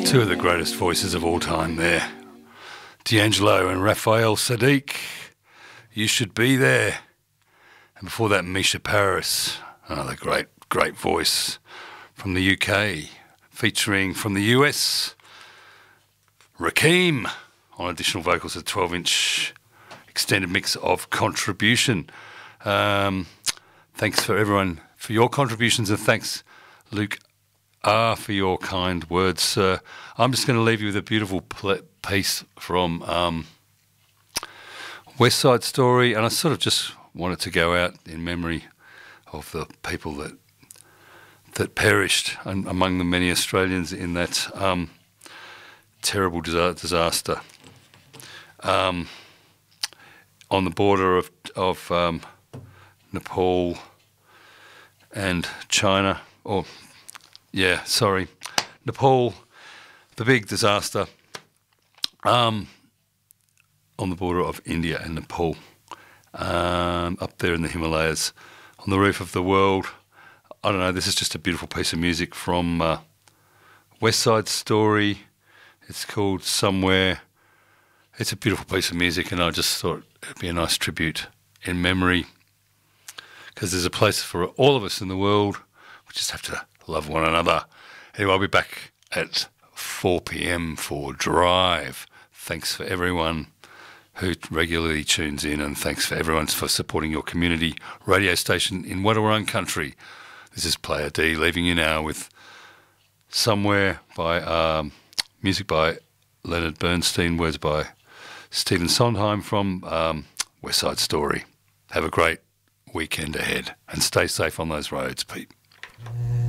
Two of the greatest voices of all time there. D'Angelo and Raphael Saadiq, You Should Be There. And before that, Misha Paris, another great voice from the UK, featuring from the US, Rakim on additional vocals, a 12-inch extended mix of Contribution. Thanks for everyone for your contributions, and thanks, Luke R, for your kind words. I'm just going to leave you with a beautiful piece from West Side Story, and I sort of just wanted to go out in memory of the people that perished, and among the many Australians in that terrible disaster on the border of Nepal and China. Nepal, the big disaster on the border of India and Nepal, up there in the Himalayas, on the roof of the world. I don't know, this is just a beautiful piece of music from West Side Story. It's called Somewhere. It's a beautiful piece of music, and I just thought it'd be a nice tribute in memory, because there's a place for all of us in the world. We just have to love one another. Anyway, I'll be back at 4 p.m. for Drive. Thanks for everyone who regularly tunes in, and thanks for everyone for supporting your community radio station in Wadawurrung country. This is Player D, leaving you now with Somewhere by music by Leonard Bernstein, words by Stephen Sondheim from West Side Story. Have a great weekend ahead, and stay safe on those roads, Pete.